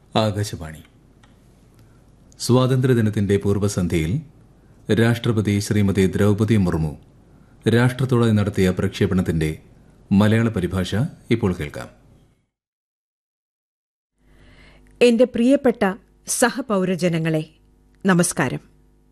ആകാശവാണി. സ്വാതന്ത്ര്യദിനത്തിന്റെ പൂർവ്വസന്ധ്യയിൽ രാഷ്ട്രപതി ശ്രീമതി ദ്രൗപദി മുർമു രാഷ്ട്രത്തോടെ നടത്തിയ പ്രക്ഷേപണത്തിന്റെ മലയാള പരിഭാഷ ഇപ്പോൾ കേൾക്കാം. എന്റെ പ്രിയപ്പെട്ട സഹപൗരജനങ്ങളെ, നമസ്കാരം.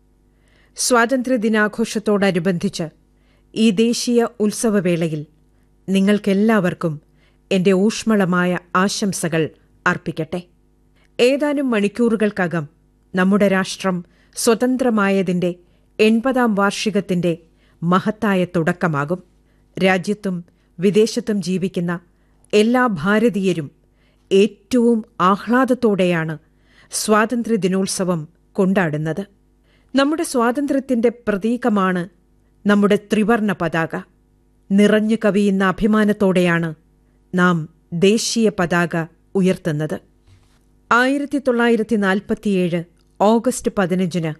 സ്വാതന്ത്ര്യദിനാഘോഷത്തോടനുബന്ധിച്ച് ഈ ദേശീയ ഉത്സവവേളയിൽ നിങ്ങൾക്കെല്ലാവർക്കും എന്റെ ഊഷ്മളമായ ആശംസകൾ അർപ്പിക്കട്ടെ. ഏതാനും മണിക്കൂറുകൾക്കകം നമ്മുടെ രാഷ്ട്രം സ്വതന്ത്രമായതിന്റെ 80ാം വാർഷികത്തിന്റെ മഹത്തായ തുടക്കമാകും. രാജ്യത്തും വിദേശത്തും ജീവിക്കുന്ന എല്ലാ ഭാരതീയരും ഏറ്റവും ആഹ്ലാദത്തോടെയാണ് സ്വാതന്ത്ര്യദിനോത്സവം കൊണ്ടാടുന്നത്. നമ്മുടെ സ്വാതന്ത്ര്യത്തിന്റെ പ്രതീകമാണ് നമ്മുടെ ത്രിവർണ പതാക. നിറഞ്ഞു കവിയുന്ന അഭിമാനത്തോടെയാണ് നാം ദേശീയ പതാക ഉയർത്തുന്നത്. 1947 ഓഗസ്റ്റ് 15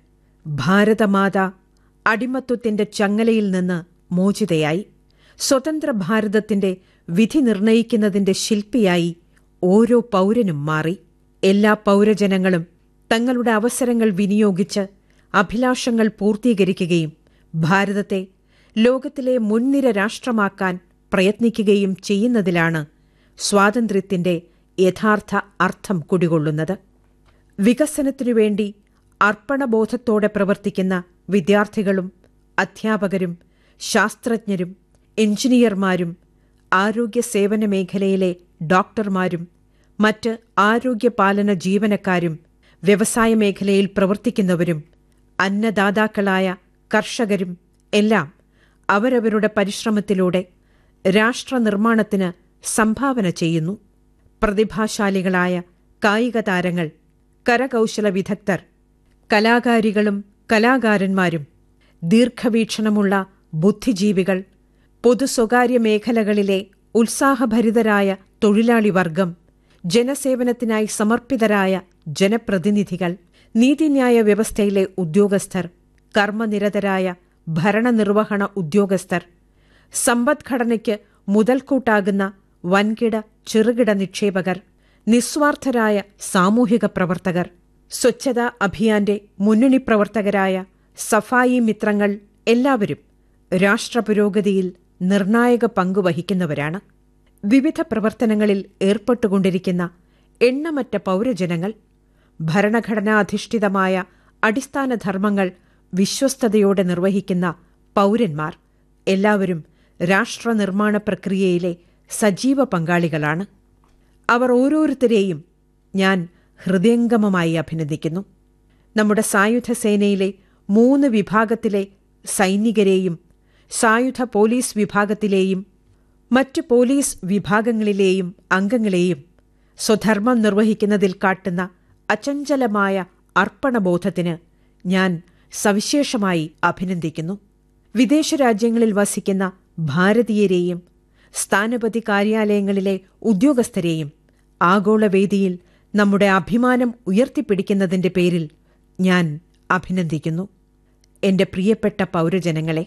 ഭാരതമാത അടിമത്വത്തിന്റെ ചങ്ങലയിൽ നിന്ന് മോചിതയായി. സ്വതന്ത്ര ഭാരതത്തിന്റെ വിധി നിർണയിക്കുന്നതിന്റെ ശില്പിയായി ഓരോ പൗരനും മാറി. എല്ലാ പൗരജനങ്ങളും തങ്ങളുടെ അവസരങ്ങൾ വിനിയോഗിച്ച് അഭിലാഷങ്ങൾ പൂർത്തീകരിക്കുകയും ഭാരതത്തെ ലോകത്തിലെ മുൻനിര രാഷ്ട്രമാക്കാൻ പ്രയത്നിക്കുകയും ചെയ്യുന്നതിലാണ് സ്വാതന്ത്ര്യത്തിന്റെ യഥാർത്ഥ അർത്ഥം കുടികൊള്ളുന്നത്. വികസനത്തിനുവേണ്ടി അർപ്പണബോധത്തോടെ പ്രവർത്തിക്കുന്ന വിദ്യാർത്ഥികളും അധ്യാപകരും ശാസ്ത്രജ്ഞരും എഞ്ചിനീയർമാരും ആരോഗ്യ സേവന മേഖലയിലെ ഡോക്ടർമാരും മറ്റ് ആരോഗ്യപാലന ജീവനക്കാരും വ്യവസായ മേഖലയിൽ പ്രവർത്തിക്കുന്നവരും അന്നദാതാക്കളായ കർഷകരും എല്ലാം അവരവരുടെ പരിശ്രമത്തിലൂടെ രാഷ്ട്രനിർമ്മാണത്തിന് സംഭാവന ചെയ്യുന്നു. പ്രതിഭാശാലികളായ കായിക താരങ്ങൾ, കരകൗശല വിദഗ്ധർ, കലാകാരികളും കലാകാരന്മാരും, ദീർഘവീക്ഷണമുള്ള ബുദ്ധിജീവികൾ, പൊതു സ്വകാര്യ മേഖലകളിലെ ഉത്സാഹഭരിതരായ തൊഴിലാളി വർഗം, ജനസേവനത്തിനായി സമർപ്പിതരായ ജനപ്രതിനിധികൾ, നീതിന്യായ വ്യവസ്ഥയിലെ ഉദ്യോഗസ്ഥർ, കർമ്മനിരതരായ ഭരണനിർവഹണ ഉദ്യോഗസ്ഥർ, സമ്പദ്ഘടനയ്ക്ക് മുതൽക്കൂട്ടാകുന്ന വൻകിട ചെറുകിട നിക്ഷേപകർ, നിസ്വാർത്ഥരായ സാമൂഹിക പ്രവർത്തകർ, സ്വച്ഛതാ അഭിയാന്റെ മുന്നണി പ്രവർത്തകരായ സഫായി മിത്രങ്ങൾ എല്ലാവരും രാഷ്ട്രപുരോഗതിയിൽ നിർണായക പങ്കുവഹിക്കുന്നവരാണ്. വിവിധ പ്രവർത്തനങ്ങളിൽ ഏർപ്പെട്ടുകൊണ്ടിരിക്കുന്ന എണ്ണമറ്റ പൗരജനങ്ങൾ, ഭരണഘടനാധിഷ്ഠിതമായ അടിസ്ഥാന ധർമ്മങ്ങൾ വിശ്വസ്തയോടെ നിർവഹിക്കുന്ന പൗരന്മാർ എല്ലാവരും രാഷ്ട്രനിർമ്മാണ പ്രക്രിയയിലെ സജീവ പങ്കാളികളാണ്. അവർ ഓരോരുത്തരെയും ഞാൻ ഹൃദയംഗമമായി അഭിനന്ദിക്കുന്നു. നമ്മുടെ സായുധ സേനയിലെ 3 വിഭാഗത്തിലെ സൈനികരെയും സായുധ പോലീസ് വിഭാഗത്തിലെയും മറ്റ് പോലീസ് വിഭാഗങ്ങളിലെയും അംഗങ്ങളെയും സ്വധർമ്മം നിർവഹിക്കുന്നതിൽ കാട്ടുന്ന അചഞ്ചലമായ അർപ്പണബോധത്തിന് ഞാൻ സവിശേഷമായി അഭിനന്ദിക്കുന്നു. വിദേശ രാജ്യങ്ങളിൽ വസിക്കുന്ന ഭാരതീയരെയും സ്ഥാനപതി കാര്യാലയങ്ങളിലെ ഉദ്യോഗസ്ഥരെയും ആഗോളവേദിയിൽ നമ്മുടെ അഭിമാനം ഉയർത്തിപ്പിടിക്കുന്നതിന്റെ പേരിൽ ഞാൻ അഭിനന്ദിക്കുന്നു. എന്റെ പ്രിയപ്പെട്ട പൗരജനങ്ങളെ,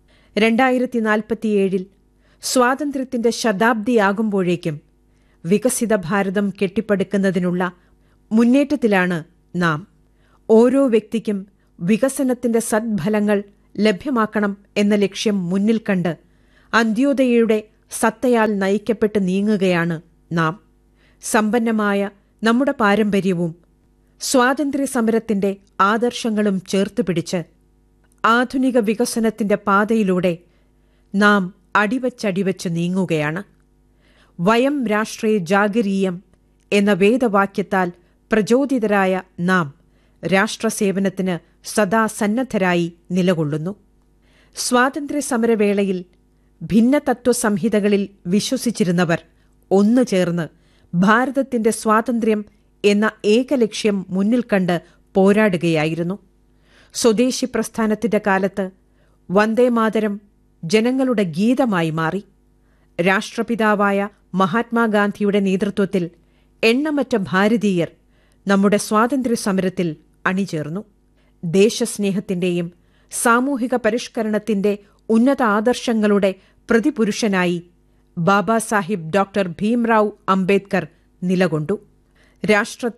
2047 സ്വാതന്ത്ര്യത്തിന്റെ ശതാബ്ദിയാകുമ്പോഴേക്കും വികസിത ഭാരതം കെട്ടിപ്പടുക്കുന്നതിനുള്ള മുന്നേറ്റത്തിലാണ് നാം. ഓരോ വ്യക്തിക്കും വികസനത്തിന്റെ സദ്ഫലങ്ങൾ ലഭ്യമാക്കണം എന്ന ലക്ഷ്യം മുന്നിൽ കണ്ട് അന്ത്യോദയയുടെ സത്തയാൽ നയിക്കപ്പെട്ട് നീങ്ങുകയാണ് നാം. സമ്പന്നമായ നമ്മുടെ പാരമ്പര്യവും സ്വാതന്ത്ര്യസമരത്തിന്റെ ആദർശങ്ങളും ചേർത്തുപിടിച്ച് ആധുനിക വികസനത്തിന്റെ പാതയിലൂടെ നാം അടിവച്ചടിവച്ച് നീങ്ങുകയാണ്. വയം രാഷ്ട്രേ ജാഗരീയം എന്ന വേദവാക്യത്താൽ പ്രചോദിതരായ നാം രാഷ്ട്രസേവനത്തിന് സദാ സന്നദ്ധരായി നിലകൊള്ളുന്നു. സ്വാതന്ത്ര്യസമരവേളയിൽ ഭിന്നതത്വസംഹിതകളിൽ വിശ്വസിച്ചിരുന്നവർ ഒന്നുചേർന്ന് ഭാരതത്തിന്റെ സ്വാതന്ത്ര്യം എന്ന ഏകലക്ഷ്യം മുന്നിൽ കണ്ട് പോരാടുകയായിരുന്നു. സ്വദേശി പ്രസ്ഥാനത്തിന്റെ കാലത്ത് വന്ദേമാതരം ജനങ്ങളുടെ ഗീതമായി മാറി. രാഷ്ട്രപിതാവായ മഹാത്മാഗാന്ധിയുടെ നേതൃത്വത്തിൽ എണ്ണമറ്റ ഭാരതീയർ നമ്മുടെ സ്വാതന്ത്ര്യസമരത്തിൽ അണിചേർന്നു. ദേശസ്നേഹത്തിന്റെയും സാമൂഹിക പരിഷ്കരണത്തിന്റെ ഉന്നത ആദർശങ്ങളുടെ പ്രതിപുരുഷനായി ബാബാസാഹിബ് ഡോക്ടർ ഭീംറാവ് അംബേദ്കർ നിലകൊണ്ടു. രാഷ്ട്രത്തെ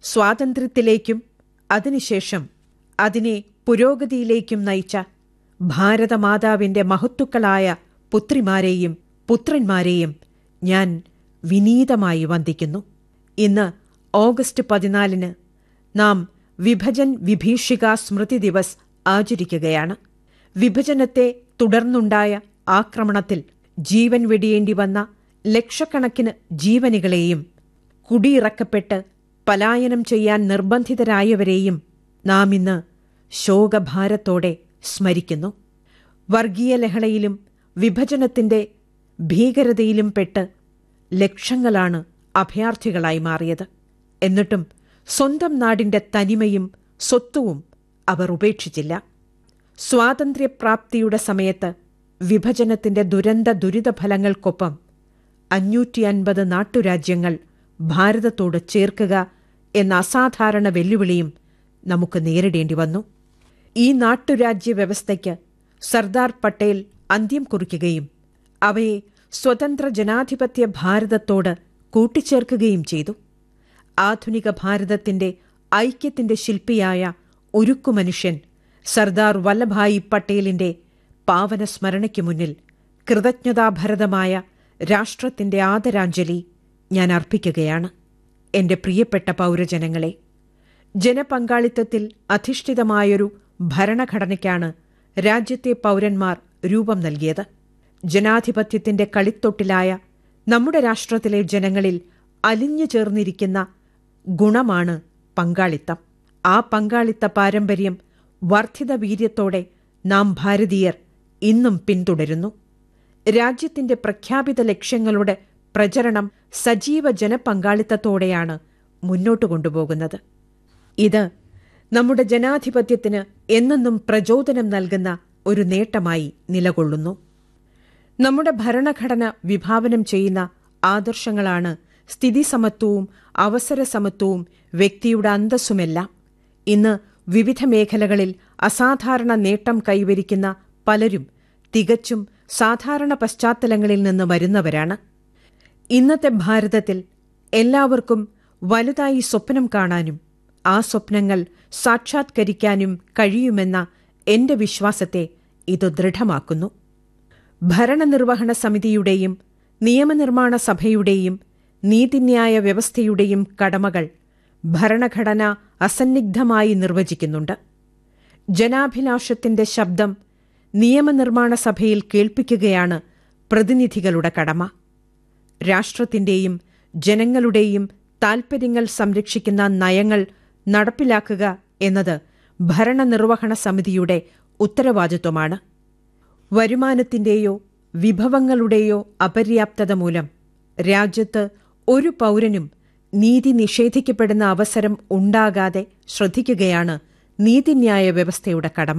സ്വാതന്ത്ര്യത്തിലേക്കും അതിനുശേഷം അതിനെ പുരോഗതിയിലേക്കും നയിച്ച ഭാരതമാതാവിന്റെ മഹത്തുക്കളായ പുത്രിമാരെയും പുത്രന്മാരെയും ഞാൻ വിനീതമായി വന്ദിക്കുന്നു. ഇന്ന് ഓഗസ്റ്റ് 14 നാം വിഭജൻ വിഭീഷിക സ്മൃതി ദിവസ് ആചരിക്കുകയാണ്. വിഭജനത്തെ തുടർന്നുണ്ടായ ആക്രമണത്തിൽ ജീവൻ വെടിയേണ്ടി വന്ന ലക്ഷക്കണക്കിന് ജീവനുകളെയും കുടിയിറക്കപ്പെട്ട് പലായനം ചെയ്യാൻ നിർബന്ധിതരായവരെയും നാം ഇന്ന് ശോകഭാരത്തോടെ സ്മരിക്കുന്നു. വർഗീയ ലഹളയിലും വിഭജനത്തിന്റെ ഭീകരതയിലും പെട്ട് ലക്ഷങ്ങളാണ് അഭയാർത്ഥികളായി മാറിയത്. എന്നിട്ടും സ്വന്തം നാടിന്റെ തനിമയും സ്വത്വവും അവർ ഉപേക്ഷിച്ചില്ല. സ്വാതന്ത്ര്യപ്രാപ്തിയുടെ സമയത്ത് വിഭജനത്തിന്റെ ദുരിതഫലങ്ങൾക്കൊപ്പം 550 നാട്ടുരാജ്യങ്ങൾ ഭാരതത്തോട് ചേർക്കുക എന്ന അസാധാരണ വെല്ലുവിളിയും നമുക്ക് നേരിടേണ്ടി വന്നു. ഈ നാട്ടുരാജ്യ വ്യവസ്ഥയ്ക്ക് സർദാർ പട്ടേൽ അന്ത്യം കുറിക്കുകയും അവയെ സ്വതന്ത്ര ജനാധിപത്യ ഭാരതത്തോട് കൂട്ടിച്ചേർക്കുകയും ചെയ്തു. ആധുനിക ഭാരതത്തിന്റെ ഐക്യത്തിന്റെ ശില്പിയായ ഉരുക്കുമനുഷ്യൻ സർദാർ വല്ലഭായി പട്ടേലിന്റെ പാവന സ്മരണയ്ക്ക് മുന്നിൽ കൃതജ്ഞതാഭരിതമായ രാഷ്ട്രത്തിന്റെ ആദരാഞ്ജലി ഞാൻ അർപ്പിക്കുകയാണ്. എന്റെ പ്രിയപ്പെട്ട പൗരജനങ്ങളെ, ജനപങ്കാളിത്തത്തിൽ അധിഷ്ഠിതമായൊരു ഭരണഘടനയ്ക്കാണ് രാജ്യത്തെ പൗരന്മാർ രൂപം നൽകിയത്. ജനാധിപത്യത്തിന്റെ കളിത്തൊട്ടിലായ നമ്മുടെ രാഷ്ട്രത്തിലെ ജനങ്ങളിൽ അലിഞ്ഞു ചേർന്നിരിക്കുന്ന ഗുണമാണ് പങ്കാളിത്തം. ആ പങ്കാളിത്ത പാരമ്പര്യം വർദ്ധിത വീര്യത്തോടെ നാം ഭാരതീയർ ഇന്നും പിന്തുടരുന്നു. രാജ്യത്തിന്റെ പ്രഖ്യാപിത ലക്ഷ്യങ്ങളുടെ പ്രചരണം സജീവ ജനപങ്കാളിത്തത്തോടെയാണ് മുന്നോട്ടു കൊണ്ടുപോകുന്നത്. ഇത് നമ്മുടെ ജനാധിപത്യത്തിന് എന്നെന്നും പ്രചോദനം നൽകുന്ന ഒരു നേട്ടമായി നിലകൊള്ളുന്നു. നമ്മുടെ ഭരണഘടന വിഭാവനം ചെയ്യുന്ന ആദർശങ്ങളാണ് സ്ഥിതിസമത്വവും അവസരസമത്വവും വ്യക്തിയുടെ അന്തസ്സുമെല്ലാം. ഇന്ന് വിവിധ മേഖലകളിൽ അസാധാരണ നേട്ടം കൈവരിക്കുന്ന പലരും തികച്ചും സാധാരണ പശ്ചാത്തലങ്ങളിൽ നിന്ന് വരുന്നവരാണ്. ഇന്നത്തെ ഭാരതത്തിൽ എല്ലാവർക്കും വലുതായി സ്വപ്നം കാണാനും ആ സ്വപ്നങ്ങൾ സാക്ഷാത്കരിക്കാനും കഴിയുമെന്ന എന്റെ വിശ്വാസത്തെ ഇത് ദൃഢമാക്കുന്നു. ഭരണനിർവഹണ സമിതിയുടെയും നിയമനിർമ്മാണ സഭയുടെയും നീതിന്യായ വ്യവസ്ഥയുടെയും കടമകൾ ഭരണഘടന അസന്നിഗ്ധമായി നിർവചിക്കുന്നുണ്ട്. ജനാഭിലാഷത്തിന്റെ ശബ്ദം നിയമനിർമ്മാണ സഭയിൽ കേൾപ്പിക്കുകയാണ് പ്രതിനിധികളുടെ കടമ. രാഷ്ട്രത്തിന്റെയും ജനങ്ങളുടെയും താൽപര്യങ്ങൾ സംരക്ഷിക്കുന്ന നയങ്ങൾ നടപ്പിലാക്കുക എന്നത് ഭരണനിർവഹണ സമിതിയുടെ ഉത്തരവാദിത്വമാണ്. വരുമാനത്തിന്റെയോ വിഭവങ്ങളുടെയോ അപര്യാപ്തത മൂലം രാജ്യത്ത് ഒരു പൗരനും നീതി നിഷേധിക്കപ്പെടുന്ന അവസരം ഉണ്ടാകാതെ ശ്രദ്ധിക്കുകയാണ് നീതിന്യായ വ്യവസ്ഥയുടെ കടമ.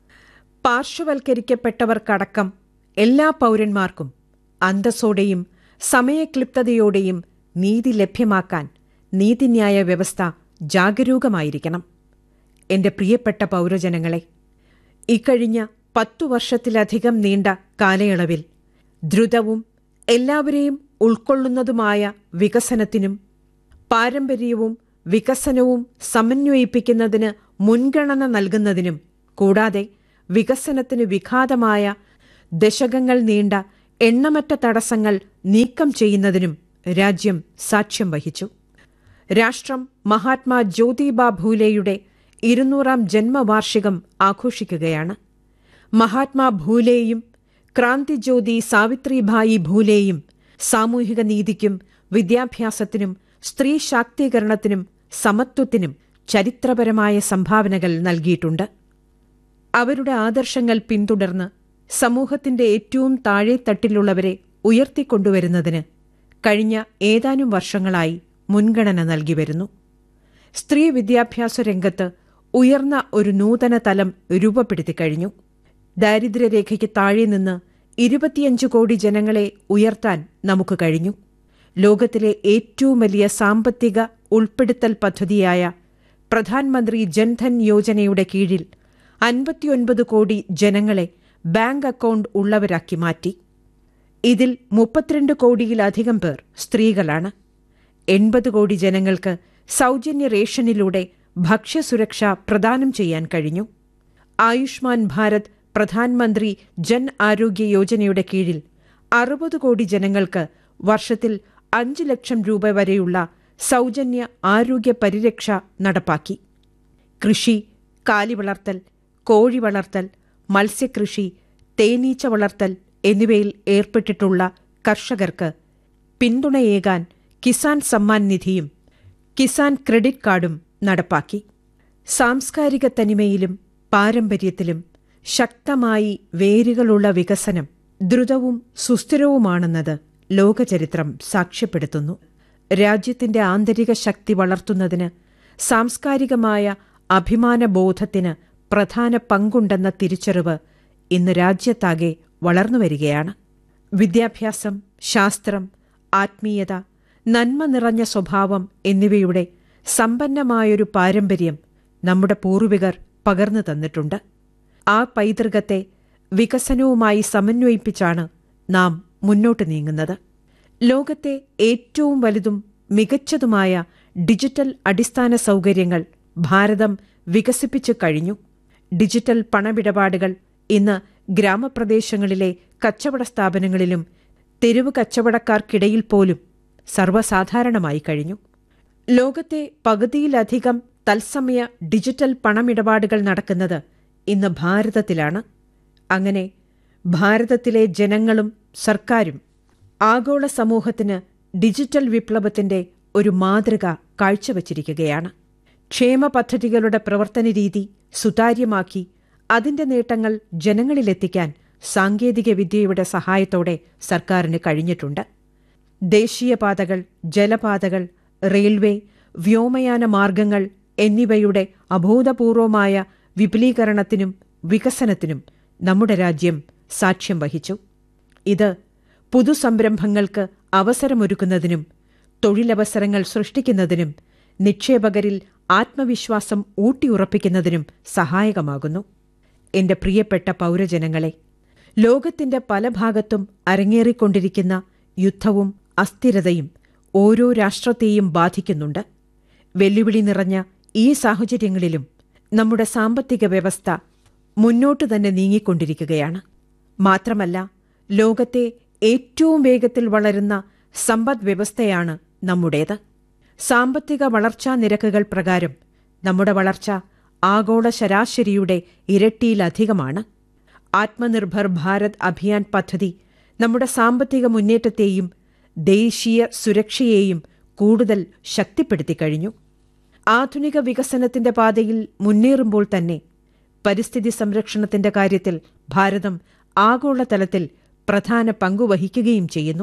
പാർശ്വവൽക്കരിക്കപ്പെട്ടവർക്കടക്കം എല്ലാ പൗരന്മാർക്കും അന്തസ്സോടെയും സമയക്ലിപ്തതയോടെയും നീതി ലഭ്യമാക്കാൻ നീതിന്യായ വ്യവസ്ഥ ജാഗരൂകമായിരിക്കണം. എന്റെ പ്രിയപ്പെട്ട പൗരജനങ്ങളെ, ഇക്കഴിഞ്ഞ 10 വർഷത്തിലധികം നീണ്ട കാലയളവിൽ ദ്രുതവും എല്ലാവരെയും ഉൾക്കൊള്ളുന്നതുമായ വികസനത്തിനും പാരമ്പര്യവും വികസനവും സമന്വയിപ്പിക്കുന്നതിന് മുൻഗണന നൽകുന്നതിനും കൂടാതെ വികസനത്തിന് വിഘാതമായ ദശകങ്ങൾ നീണ്ട എണ്ണമറ്റ തടസ്സങ്ങൾ നീക്കം ചെയ്യുന്നതിനും രാജ്യം സാക്ഷ്യം വഹിച്ചു. രാഷ്ട്രം മഹാത്മാ ജ്യോതിബ ഭൂലെയുടെ 200ാം ജന്മവാർഷികം ആഘോഷിക്കുകയാണ്. മഹാത്മാ ഭൂലെയും ക്രാന്തിജ്യോതി സാവിത്രിഭായി ഭൂലെയും സാമൂഹിക നീതിക്കും വിദ്യാഭ്യാസത്തിനും സ്ത്രീ ശാക്തീകരണത്തിനും സമത്വത്തിനും ചരിത്രപരമായ സംഭാവനകൾ നൽകിയിട്ടുണ്ട്. അവരുടെ ആദർശങ്ങൾ പിന്തുടർന്ന് സമൂഹത്തിന്റെ ഏറ്റവും താഴെത്തട്ടിലുള്ളവരെ ഉയർത്തിക്കൊണ്ടുവരുന്നതിന് കഴിഞ്ഞ ഏതാനും വർഷങ്ങളായി മുൻഗണന നൽകി വരുന്നു. സ്ത്രീ വിദ്യാഭ്യാസ രംഗത്ത് ഉയർന്ന ഒരു നൂതന തലം രൂപപ്പെടുത്തി കഴിഞ്ഞു. ദാരിദ്ര്യരേഖയ്ക്ക് താഴെ നിന്ന് 25 കോടി ജനങ്ങളെ ഉയർത്താൻ നമുക്ക് കഴിഞ്ഞു. ലോകത്തിലെ ഏറ്റവും വലിയ സാമ്പത്തിക ഉൾപ്പെടുത്തൽ പദ്ധതിയായ പ്രധാൻമന്ത്രി ജൻധൻ യോജനയുടെ കീഴിൽ 59 കോടി ജനങ്ങളെ ബാങ്ക് അക്കൗണ്ട് ഉള്ളവരാക്കി മാറ്റി. ഇതിൽ 32 കോടിയിലധികം പേർ സ്ത്രീകളാണ്. 80 കോടി ജനങ്ങൾക്ക് സൗജന്യ റേഷനിലൂടെ ഭക്ഷ്യസുരക്ഷ പ്രദാനം ചെയ്യാൻ കഴിഞ്ഞു. ആയുഷ്മാൻ ഭാരത് പ്രധാനമന്ത്രി ജൻ ആരോഗ്യ യോജനയുടെ കീഴിൽ 60 കോടി ജനങ്ങൾക്ക് വർഷത്തിൽ 5 ലക്ഷം രൂപ വരെയുള്ള സൗജന്യ ആരോഗ്യ പരിരക്ഷ നടപ്പാക്കി. കൃഷി, കാലിവളർത്തൽ, കോഴി വളർത്തൽ, മത്സ്യകൃഷി, തേനീച്ച വളർത്തൽ എന്നിവയിൽ ഏർപ്പെട്ടിട്ടുള്ള കർഷകർക്ക് പിന്തുണയേകാൻ കിസാൻ സമ്മാൻ നിധിയും കിസാൻ ക്രെഡിറ്റ് കാർഡും നടപ്പാക്കി. സാംസ്കാരിക തനിമയിലും പാരമ്പര്യത്തിലും ശക്തമായി വേരുകളുള്ള വികസനം ദ്രുതവും സുസ്ഥിരവുമാണെന്നത് ലോകചരിത്രം സാക്ഷ്യപ്പെടുത്തുന്നു. രാജ്യത്തിന്റെ ആന്തരിക ശക്തി വളർത്തുന്നതിന് സാംസ്കാരികമായ അഭിമാനബോധത്തിന് പ്രധാന പങ്കുണ്ടെന്ന തിരിച്ചറിവ് ഇന്ന് രാജ്യത്താകെ വളർന്നുവരികയാണ്. വിദ്യാഭ്യാസം, ശാസ്ത്രം, ആത്മീയത, നന്മ നിറഞ്ഞ സ്വഭാവം എന്നിവയുടെ സമ്പന്നമായൊരു പാരമ്പര്യം നമ്മുടെ പൂർവികർ പകർന്നു തന്നിട്ടുണ്ട്. ആ പൈതൃകത്തെ വികസനവുമായി സമന്വയിപ്പിച്ചാണ് നാം മുന്നോട്ട് നീങ്ങുന്നത്. ലോകത്തെ ഏറ്റവും വലുതും മികച്ചതുമായ ഡിജിറ്റൽ അടിസ്ഥാന സൗകര്യങ്ങൾ ഭാരതം വികസിപ്പിച്ചു കഴിഞ്ഞു. ഡിജിറ്റൽ പണമിടപാടുകൾ ഇന്ന് ഗ്രാമപ്രദേശങ്ങളിലെ കച്ചവട സ്ഥാപനങ്ങളിലും തെരുവ് കച്ചവടക്കാർക്കിടയിൽ പോലും സർവ്വസാധാരണമായി കഴിഞ്ഞു. ലോകത്തെ പകുതിയിലധികം തത്സമയ ഡിജിറ്റൽ പണമിടപാടുകൾ നടക്കുന്നത് ഇന്ന് ഭാരതത്തിലാണ്. അങ്ങനെ ഭാരതത്തിലെ ജനങ്ങളും സർക്കാരും ആഗോള സമൂഹത്തിന് ഡിജിറ്റൽ വിപ്ലവത്തിന്റെ ഒരു മാതൃക കാഴ്ചവച്ചിരിക്കുകയാണ്. ക്ഷേമ പദ്ധതികളുടെ പ്രവർത്തന രീതി സുതാര്യമാക്കി അതിന്റെ നേട്ടങ്ങൾ ജനങ്ങളിലെത്തിക്കാൻ സാങ്കേതികവിദ്യയുടെ സഹായത്തോടെ സർക്കാരിന് കഴിഞ്ഞിട്ടുണ്ട്. ദേശീയപാതകൾ, ജലപാതകൾ, റെയിൽവേ, വ്യോമയാന മാർഗങ്ങൾ എന്നിവയുടെ അഭൂതപൂർവമായ വിപുലീകരണത്തിനും വികസനത്തിനും നമ്മുടെ രാജ്യം സാക്ഷ്യം വഹിച്ചു. ഇത് പുതുസംരംഭങ്ങൾക്ക് അവസരമൊരുക്കുന്നതിനും തൊഴിലവസരങ്ങൾ സൃഷ്ടിക്കുന്നതിനും നിക്ഷേപകരിൽ ആത്മവിശ്വാസം ഊട്ടിയുറപ്പിക്കുന്നതിനും സഹായകമാകുന്നു. എന്റെ പ്രിയപ്പെട്ട പൗരജനങ്ങളെ, ലോകത്തിന്റെ പല ഭാഗത്തും അരങ്ങേറിക്കൊണ്ടിരിക്കുന്ന യുദ്ധവും അസ്ഥിരതയും ഓരോ രാഷ്ട്രത്തെയും ബാധിക്കുന്നുണ്ട്. വെല്ലുവിളി നിറഞ്ഞ ഈ സാഹചര്യങ്ങളിലും നമ്മുടെ സാമ്പത്തിക വ്യവസ്ഥ മുന്നോട്ടു തന്നെ നീങ്ങിക്കൊണ്ടിരിക്കുകയാണ്. മാത്രമല്ല, ലോകത്തെ ഏറ്റവും വേഗത്തിൽ വളരുന്ന സമ്പദ് വ്യവസ്ഥയാണ് നമ്മുടേത്. സാമ്പത്തിക വളർച്ചാ നിരക്കുകൾ പ്രകാരം നമ്മുടെ വളർച്ച ആഗോള ശരാശരിയുടെ ഇരട്ടിയിലധികമാണ്. ആത്മനിർഭർ ഭാരത് അഭിയാൻ പദ്ധതി നമ്മുടെ സാമ്പത്തിക മുന്നേറ്റത്തെയും ദേശീയ സുരക്ഷയെയും കൂടുതൽ ശക്തിപ്പെടുത്തിക്കഴിഞ്ഞു. ആധുനിക വികസനത്തിന്റെ പാതയിൽ മുന്നേറുമ്പോൾ തന്നെ പരിസ്ഥിതി സംരക്ഷണത്തിന്റെ കാര്യത്തിൽ ഭാരതം ആഗോളതലത്തിൽ പ്രധാന പങ്കുവഹിക്കുകയും ചെയ്യുന്നു.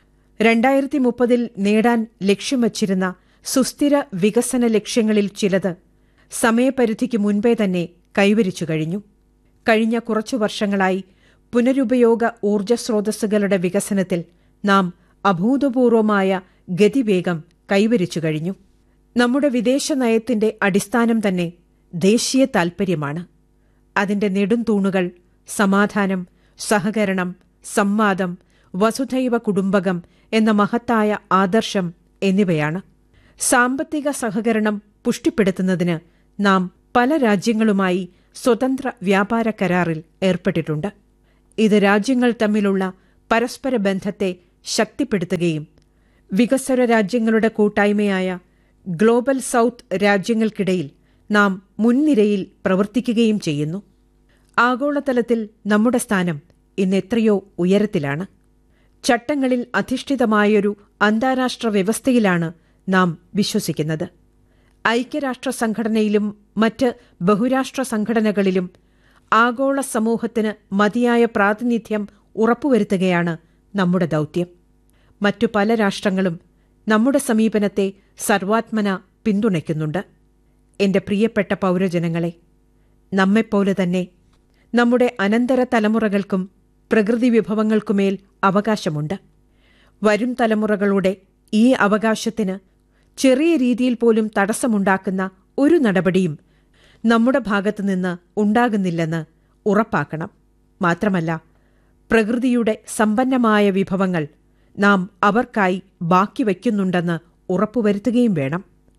2030 നേടാൻ ലക്ഷ്യം വച്ചിരുന്ന സുസ്ഥിര വികസന ലക്ഷ്യങ്ങളിൽ ചിലത് സമയപരിധിക്ക് മുൻപേ തന്നെ കൈവരിച്ചു കഴിഞ്ഞു. കഴിഞ്ഞ കുറച്ചു വർഷങ്ങളായി പുനരുപയോഗ ഊർജ്ജസ്രോതസ്സുകളുടെ വികസനത്തിൽ നാം അഭൂതപൂർവമായ ഗതിവേഗം കൈവരിച്ചു കഴിഞ്ഞു. നമ്മുടെ വിദേശ നയത്തിന്റെ അടിസ്ഥാനം തന്നെ ദേശീയ താൽപര്യമാണ്. അതിന്റെ നെടുംതൂണുകൾ സമാധാനം, സഹകരണം, സംവാദം, വസുധൈവ കുടുംബകം എന്ന മഹത്തായ ആദർശം എന്നിവയാണ്. സാമ്പത്തിക സഹകരണം പുഷ്ടിപ്പെടുത്തുന്നതിന് നാം പല രാജ്യങ്ങളുമായി സ്വതന്ത്ര വ്യാപാര കരാറിൽ ഏർപ്പെട്ടിട്ടുണ്ട്. ഇത് രാജ്യങ്ങൾ തമ്മിലുള്ള പരസ്പര ബന്ധത്തെ ശക്തിപ്പെടുത്തുകയും വികസ്വര രാജ്യങ്ങളുടെ കൂട്ടായ്മയായ ഗ്ലോബൽ സൗത്ത് രാജ്യങ്ങൾക്കിടയിൽ നാം മുൻനിരയിൽ പ്രവർത്തിക്കുകയും ചെയ്യുന്നു. ആഗോളതലത്തിൽ നമ്മുടെ സ്ഥാനം ഇന്ന് എത്രയോ ഉയരത്തിലാണ്. ചട്ടങ്ങളിൽ അധിഷ്ഠിതമായൊരു അന്താരാഷ്ട്ര വ്യവസ്ഥയിലാണ് നാം വിശ്വസിക്കുന്നത്. ഐക്യരാഷ്ട്ര സംഘടനയിലും മറ്റ് ബഹുരാഷ്ട്ര സംഘടനകളിലും ആഗോള സമൂഹത്തിന് മതിയായ പ്രാതിനിധ്യം ഉറപ്പുവരുത്തുകയാണ് നമ്മുടെ ദൗത്യം. മറ്റു പല രാഷ്ട്രങ്ങളും നമ്മുടെ സമീപനത്തെ സർവാത്മന പിന്തുണയ്ക്കുന്നുണ്ട്. എന്റെ പ്രിയപ്പെട്ട പൗരജനങ്ങളെ, നമ്മെപ്പോലെ തന്നെ നമ്മുടെ അനന്തര തലമുറകൾക്കും പ്രകൃതി വിഭവങ്ങൾക്കുമേൽ അവകാശമുണ്ട്. വരും തലമുറകളുടെ ഈ അവകാശത്തിന് ചെറിയ രീതിയിൽ പോലും തടസ്സമുണ്ടാക്കുന്ന ഒരു നടപടിയും നമ്മുടെ ഭാഗത്തുനിന്ന് ഉണ്ടാകുന്നില്ലെന്ന് ഉറപ്പാക്കണം. മാത്രമല്ല, പ്രകൃതിയുടെ സമ്പന്നമായ വിഭവങ്ങൾ നാം അവർക്കായി ബാക്കി വയ്ക്കുന്നുണ്ടെന്ന് ഉറപ്പുവരുത്തുകയും വേണം.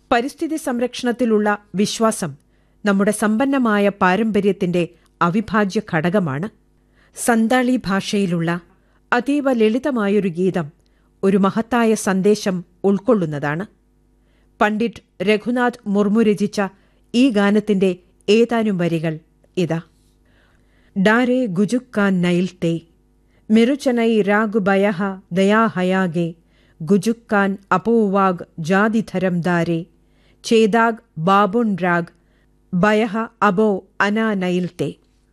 പരിസ്ഥിതി സംരക്ഷണത്തിലുള്ള വിശ്വാസം നമ്മുടെ സമ്പന്നമായ പാരമ്പര്യത്തിന്റെ അവിഭാജ്യ ഘടകമാണ്. സന്താളി ഭാഷയിലുള്ള അതീവ ലളിതമായൊരു ഗീതം ഒരു മഹത്തായ സന്ദേശം ഉൾക്കൊള്ളുന്നതാണ്. പണ്ഡിറ്റ് രഘുനാഥ് മുർമു രചിച്ച ഈ ഗാനത്തിന്റെ ഏതാനും വരികൾ ഇതാ. ഡാരെ ഗുജുക്കാൻ നൈൽത്തെ മിരുചനൈ രാഗു ബയഹ ദയാഹയാഗെ ഗുജുക്കാൻ അപോവാഗ് ജാതിധരം ദാരെ ചേദാഗ് ബാബുൺ രാഗ് ബയഹ അബോ അനാ നൈൽത്തെ.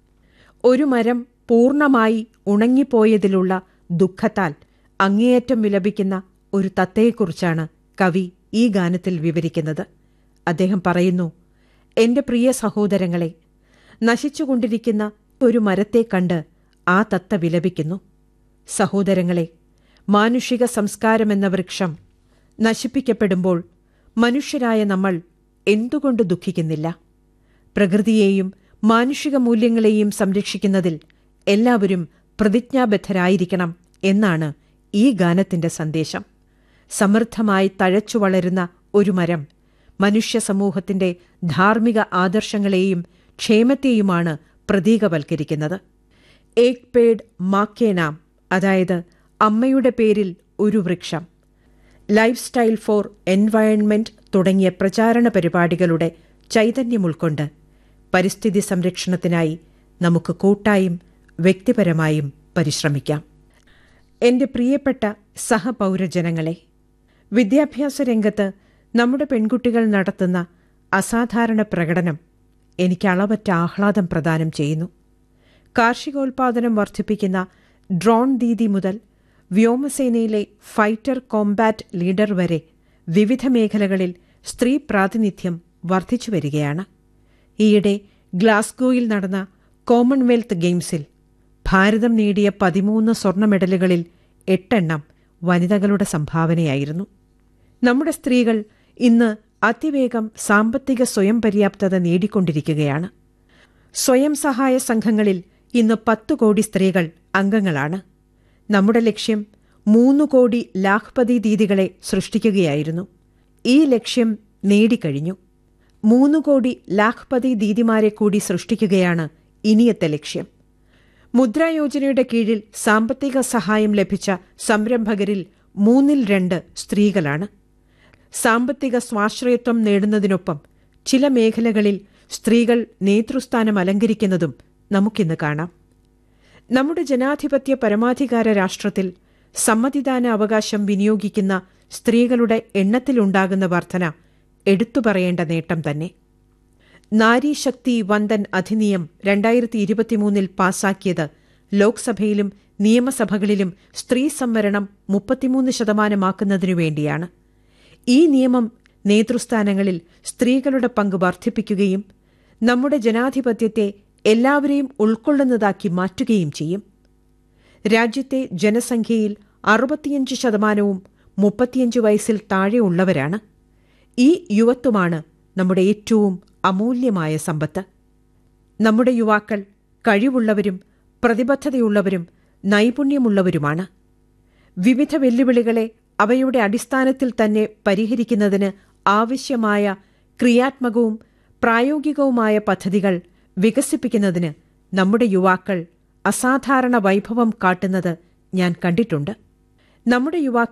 ഒരു മരം പൂർണ്ണമായി ഉണങ്ങിപ്പോയതിലുള്ള ദുഃഖത്താൽ അങ്ങേയറ്റം വിലപിക്കുന്ന ഒരു തത്തയെക്കുറിച്ചാണ് കവി ഈ ഗാനത്തിൽ വിവരിക്കുന്നത്. അദ്ദേഹം പറയുന്നു, എന്റെ പ്രിയ സഹോദരങ്ങളെ, നശിച്ചുകൊണ്ടിരിക്കുന്ന ഒരു മരത്തെ കണ്ട് ആ തത്ത വിലപിക്കുന്നു. സഹോദരങ്ങളെ, മാനുഷിക സംസ്കാരമെന്ന വൃക്ഷം നശിപ്പിക്കപ്പെടുമ്പോൾ മനുഷ്യരായ നമ്മൾ എന്തുകൊണ്ട് ദുഃഖിക്കുന്നില്ല? പ്രകൃതിയെയും മാനുഷിക മൂല്യങ്ങളെയും സംരക്ഷിക്കുന്നതിൽ എല്ലാവരും പ്രതിജ്ഞാബദ്ധരായിരിക്കണം എന്നാണ് ഈ ഗാനത്തിന്റെ സന്ദേശം. സമൃദ്ധമായി തഴച്ചു വളരുന്ന ഒരു മരം മനുഷ്യ സമൂഹത്തിന്റെ ധാർമ്മിക ആദർശങ്ങളെയും ക്ഷേമത്തെയുമാണ് പ്രതീകവൽക്കരിക്കുന്നത്. ഏക് പേഡ് മാ കെ നാം, അതായത് അമ്മയുടെ പേരിൽ ഒരു വൃക്ഷം, ലൈഫ് സ്റ്റൈൽ ഫോർ എൻവയൺമെന്റ് തുടങ്ങിയ പ്രചാരണ പരിപാടികളുടെ ചൈതന്യം ഉൾക്കൊണ്ട് പരിസ്ഥിതി സംരക്ഷണത്തിനായി നമുക്ക് കൂട്ടായും വ്യക്തിപരമായും പരിശ്രമിക്കാം. എന്റെ പ്രിയപ്പെട്ട സഹപൗരജനങ്ങളെ, വിദ്യാഭ്യാസ രംഗത്ത് നമ്മുടെ പെൺകുട്ടികൾ നടത്തുന്ന അസാധാരണ പ്രകടനം എനിക്ക് അളവറ്റ ആഹ്ലാദം പ്രദാനം ചെയ്യുന്നു. കാർഷികോൽപാദനം വർദ്ധിപ്പിക്കുന്ന ഡ്രോൺ ദീദി മുതൽ വ്യോമസേനയിലെ ഫൈറ്റർ കോംബാറ്റ് ലീഡർ വരെ വിവിധ മേഖലകളിൽ സ്ത്രീ പ്രാതിനിധ്യം വർദ്ധിച്ചു വരികയാണ്. ഈയിടെ ഗ്ലാസ്ഗോയിൽ നടന്ന കോമൺവെൽത്ത് ഗെയിംസിൽ ഭാരതം നേടിയ 13 സ്വർണ്ണ മെഡലുകളിൽ 8 വനിതകളുടെ സംഭാവനയായിരുന്നു. നമ്മുടെ സ്ത്രീകൾ ഇന്ന് അതിവേഗം സാമ്പത്തിക സ്വയം പര്യാപ്തത നേടിക്കൊണ്ടിരിക്കുകയാണ്. സ്വയം സഹായ സംഘങ്ങളിൽ ഇന്ന് 10 കോടി സ്ത്രീകൾ അംഗങ്ങളാണ്. നമ്മുടെ ലക്ഷ്യം 3 കോടി ലാഖ്പതി ദീദികളെ സൃഷ്ടിക്കുകയായിരുന്നു. ഈ ലക്ഷ്യം നേടിക്കഴിഞ്ഞു. 3 കോടി ലാഖ്പതി ദീദിമാരെ കൂടി സൃഷ്ടിക്കുകയാണ് ഇനിയത്തെ ലക്ഷ്യം. മുദ്രാ യോജനയുടെ കീഴിൽ സാമ്പത്തിക സഹായം ലഭിച്ച സംരംഭകരിൽ 2/3 സ്ത്രീകളാണ്. സാമ്പത്തിക സ്വാശ്രയത്വം നേടുന്നതിനൊപ്പം ചില മേഖലകളിൽ സ്ത്രീകൾ നേതൃസ്ഥാനം അലങ്കരിക്കുന്നതും നമുക്കിന്ന് കാണാം. നമ്മുടെ ജനാധിപത്യ പരമാധികാര രാഷ്ട്രത്തിൽ സമ്മതിദാന അവകാശം വിനിയോഗിക്കുന്ന സ്ത്രീകളുടെ എണ്ണത്തിലുണ്ടാകുന്ന വർധന എടുത്തുപറയേണ്ട നേട്ടം തന്നെ. നാരീശക്തി വന്ദൻ അധിനിയം 2023 പാസാക്കിയത് ലോക്സഭയിലും നിയമസഭകളിലും സ്ത്രീ സംവരണം 33% വേണ്ടിയാണ്. ഈ നിയമം നേതൃസ്ഥാനങ്ങളിൽ സ്ത്രീകളുടെ പങ്ക് വർദ്ധിപ്പിക്കുകയും നമ്മുടെ ജനാധിപത്യത്തെ എല്ലാവരെയും ഉൾക്കൊള്ളുന്നതാക്കി മാറ്റുകയും ചെയ്യും. രാജ്യത്തെ ജനസംഖ്യയിൽ 65% 35 വയസ്സിൽ താഴെയുള്ളവരാണ്. ഈ യുവത്വമാണ് നമ്മുടെ ഏറ്റവും അമൂല്യമായ സമ്പത്ത്. നമ്മുടെ യുവാക്കൾ കഴിവുള്ളവരും പ്രതിബദ്ധതയുള്ളവരും നൈപുണ്യമുള്ളവരുമാണ്. വിവിധ വെല്ലുവിളികളെ അവയുടെ അടിസ്ഥാനത്തിൽ തന്നെ പരിഹരിക്കുന്നതിന് ആവശ്യമായ ക്രിയാത്മകവും പ്രായോഗികവുമായ പദ്ധതികൾ വികസിപ്പിക്കുന്നതിന് നമ്മുടെ യുവാക്കൾ അസാധാരണ വൈഭവം കാട്ടുന്നത് ഞാൻ കണ്ടിട്ടുണ്ട്. നമ്മുടെ യുവാക്കൾ